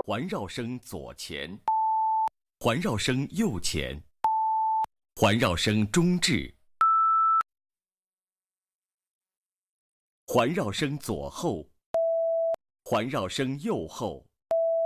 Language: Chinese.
环绕声左前，环绕声右前，环绕声中置，环绕声左后，环绕声右后。